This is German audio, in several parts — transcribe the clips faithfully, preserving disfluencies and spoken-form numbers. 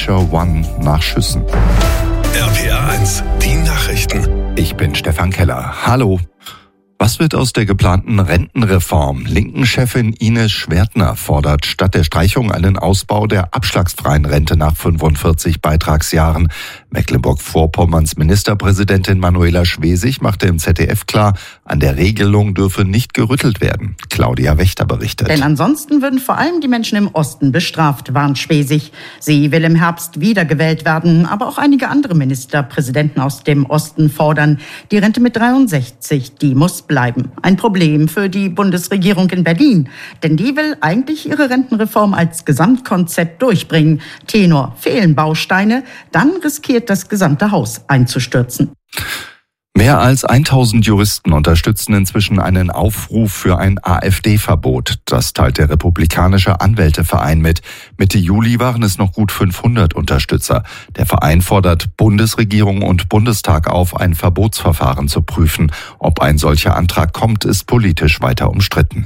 Nature One nach Schüssen. R P R eins, die Nachrichten. Ich bin Stefan Keller. Hallo. Was wird aus der geplanten Rentenreform? Linken-Chefin Ines Schwertner fordert statt der Streichung einen Ausbau der abschlagsfreien Rente nach fünfundvierzig Beitragsjahren. Mecklenburg-Vorpommerns Ministerpräsidentin Manuela Schwesig machte im Z D F klar, an der Regelung dürfe nicht gerüttelt werden. Claudia Wächter berichtet. Denn ansonsten würden vor allem die Menschen im Osten bestraft, warnt Schwesig. Sie will im Herbst wiedergewählt werden, aber auch einige andere Ministerpräsidenten aus dem Osten fordern die Rente mit dreiundsechzig, die muss bleiben. Ein Problem für die Bundesregierung in Berlin, denn die will eigentlich ihre Rentenreform als Gesamtkonzept durchbringen. Tenor: fehlen Bausteine, dann riskiert das gesamte Haus einzustürzen. Mehr als tausend Juristen unterstützen inzwischen einen Aufruf für ein AfD-Verbot. Das teilt der Republikanische Anwälteverein mit. Mitte Juli waren es noch gut fünfhundert Unterstützer. Der Verein fordert Bundesregierung und Bundestag auf, ein Verbotsverfahren zu prüfen. Ob ein solcher Antrag kommt, ist politisch weiter umstritten.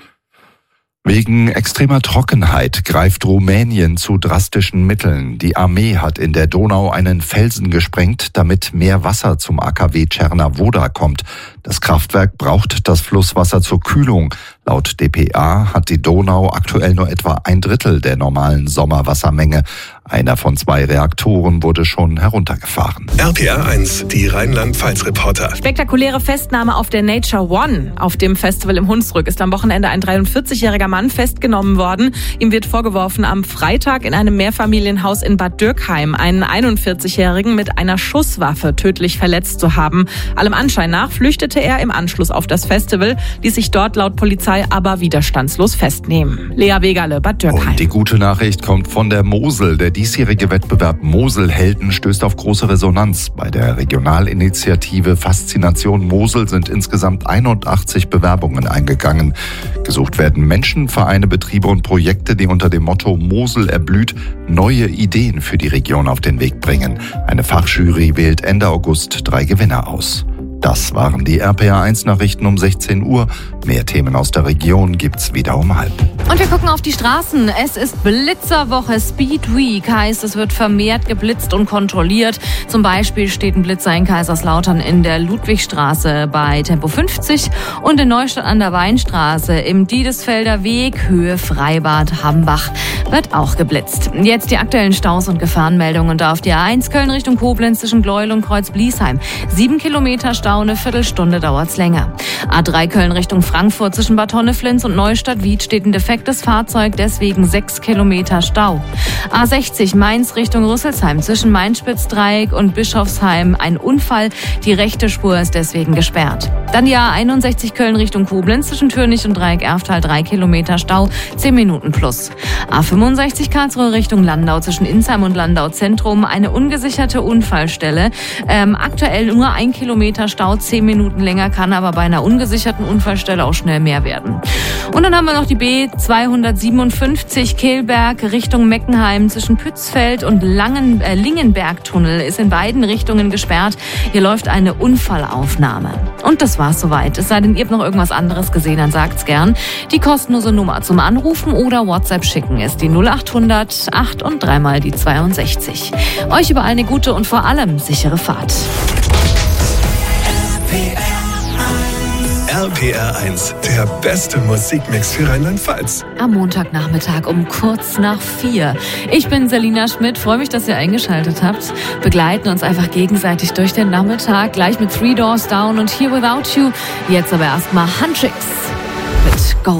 Wegen extremer Trockenheit greift Rumänien zu drastischen Mitteln. Die Armee hat in der Donau einen Felsen gesprengt, damit mehr Wasser zum A K W Czerna-Woda kommt. Das Kraftwerk braucht das Flusswasser zur Kühlung. Laut D P A hat die Donau aktuell nur etwa ein Drittel der normalen Sommerwassermenge. Einer von zwei Reaktoren wurde schon heruntergefahren. R P R eins, die Rheinland-Pfalz-Reporter. Spektakuläre Festnahme auf der Nature One. Auf dem Festival im Hunsrück ist am Wochenende ein dreiundvierzigjähriger Mann festgenommen worden. Ihm wird vorgeworfen, am Freitag in einem Mehrfamilienhaus in Bad Dürkheim einen einundvierzigjährigen mit einer Schusswaffe tödlich verletzt zu haben. Allem Anschein nach flüchtete er im Anschluss auf das Festival, ließ sich dort laut Polizei aber widerstandslos festnehmen. Lea Wegerle, Bad Dürkheim. Und die gute Nachricht kommt von der Mosel. Der diesjährige Wettbewerb Moselhelden stößt auf große Resonanz. Bei der Regionalinitiative Faszination Mosel sind insgesamt einundachtzig Bewerbungen eingegangen. Gesucht werden Menschen, Vereine, Betriebe und Projekte, die unter dem Motto Mosel erblüht neue Ideen für die Region auf den Weg bringen. Eine Fachjury wählt Ende August drei Gewinner aus. Das waren die R P R eins Nachrichten um sechzehn Uhr. Mehr Themen aus der Region gibt's wieder um halb. Und wir gucken auf die Straßen. Es ist Blitzerwoche. Speed Week heißt, es wird vermehrt geblitzt und kontrolliert. Zum Beispiel steht ein Blitzer in Kaiserslautern in der Ludwigstraße bei Tempo fünfzig und in Neustadt an der Weinstraße im Diedesfelder Weg, Höhe Freibad Hambach, wird auch geblitzt. Jetzt die aktuellen Staus und Gefahrenmeldungen. Und auf der A eins Köln Richtung Koblenz zwischen Gleuel und Kreuz-Bliesheim. Sieben Kilometer Stau. Eine Viertelstunde dauert's länger. A drei Köln Richtung Frankfurt zwischen Bad Honneflins und Neustadt-Wied steht ein defektes Fahrzeug, deswegen sechs Kilometer Stau. A sechzig Mainz Richtung Rüsselsheim zwischen Main-Spitz-Dreieck und Bischofsheim ein Unfall. Die rechte Spur ist deswegen gesperrt. Dann die A einundsechzig Köln Richtung Koblenz zwischen Türnich und Dreieck-Erftal drei Kilometer Stau, zehn Minuten plus. A fünfundsechzig Karlsruhe Richtung Landau zwischen Insheim und Landau Zentrum eine ungesicherte Unfallstelle. Ähm, aktuell nur ein Kilometer Stau. Stau, zehn Minuten länger, kann aber bei einer ungesicherten Unfallstelle auch schnell mehr werden. Und dann haben wir noch die B zweihundertsiebenundfünfzig Kehlberg Richtung Meckenheim zwischen Pützfeld und Langen, äh, Lingenbergtunnel ist in beiden Richtungen gesperrt. Hier läuft eine Unfallaufnahme. Und das war's soweit. Es sei denn, ihr habt noch irgendwas anderes gesehen, dann sagt's gern. Die kostenlose Nummer zum Anrufen oder WhatsApp schicken ist die null achthundert acht und dreimal die zweiundsechzig. Euch überall eine gute und vor allem sichere Fahrt. R P R eins, der beste Musikmix für Rheinland-Pfalz. Am Montagnachmittag um kurz nach vier. Ich bin Selina Schmidt, freue mich, dass ihr eingeschaltet habt. Begleiten uns einfach gegenseitig durch den Nachmittag, gleich mit Three Doors Down und Here Without You. Jetzt aber erstmal Handtricks.